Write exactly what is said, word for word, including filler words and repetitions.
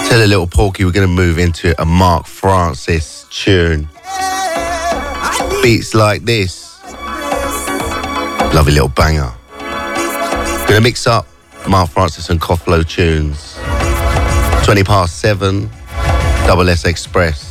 Tell a little Porky we're going to move into a Mark Francis tune. Beats like this. Lovely little banger. Going to mix up Mark Francis and Kofflo tunes. twenty past seven, Double S Express.